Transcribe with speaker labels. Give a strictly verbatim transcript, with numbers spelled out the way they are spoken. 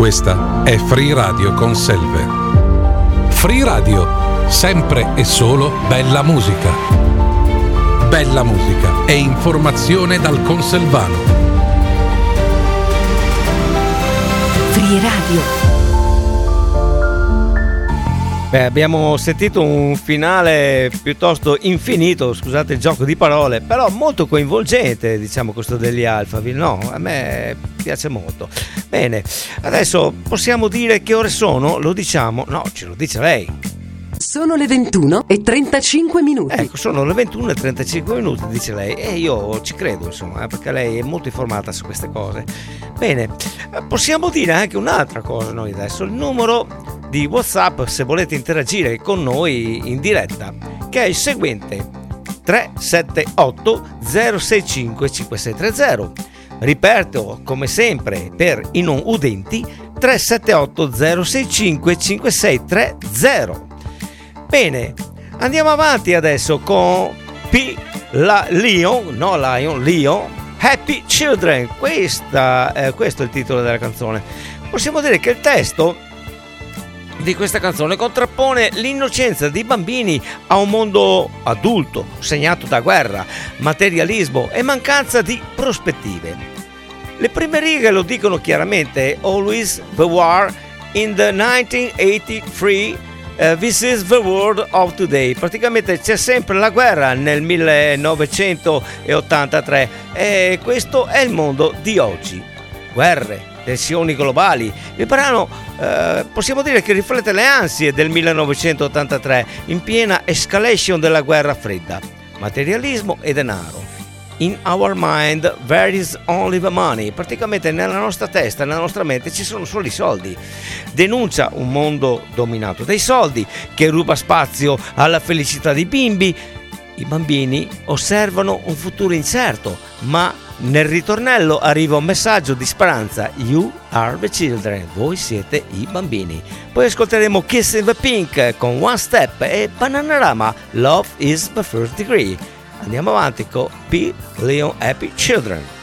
Speaker 1: Questa è Free Radio con Selve. Free Radio, sempre e solo bella musica. Bella musica e informazione dal Conselvano.
Speaker 2: Free Radio.
Speaker 3: Beh, abbiamo sentito un finale piuttosto infinito, scusate il gioco di parole, però molto coinvolgente, diciamo, questo degli Alphaville, no? A me piace molto. Bene, adesso possiamo dire che ore sono? Lo diciamo? No, ce lo dice lei.
Speaker 2: Sono le ventuno e trentacinque minuti.
Speaker 3: Ecco, sono le ventuno e trentacinque minuti, dice lei, e io ci credo, insomma, perché lei è molto informata su queste cose. Bene, possiamo dire anche un'altra cosa noi adesso, il numero di WhatsApp se volete interagire con noi in diretta, che è il seguente: tre sette otto zero sei cinque cinque sei tre zero. Ripeto, come sempre, per i non udenti, tre sette otto zero sei cinque cinque sei tre zero. Bene, andiamo avanti adesso con P. La Lion, no Lion, Lion, Happy Children. Questa, eh, questo è il titolo della canzone. Possiamo dire che il testo di questa canzone contrappone l'innocenza dei bambini a un mondo adulto segnato da guerra, materialismo e mancanza di prospettive. Le prime righe lo dicono chiaramente: Always the war in the nineteen eighty-three, uh, this is the world of today. Praticamente c'è sempre la guerra nel millenovecentottantatré e questo è il mondo di oggi. Guerre, tensioni globali. Il brano eh, possiamo dire che riflette le ansie del millenovecentottantatré in piena escalation della guerra fredda, materialismo e denaro. In our mind there is only the money. Praticamente nella nostra testa, nella nostra mente ci sono solo i soldi. Denuncia un mondo dominato dai soldi che ruba spazio alla felicità dei bimbi. I bambini osservano un futuro incerto, ma nel ritornello arriva un messaggio di speranza: You are the children, voi siete i bambini. Poi ascolteremo Kiss in the Pink con One Step e Bananarama, Love is the First Degree. Andiamo avanti con P. Leon Happy Children.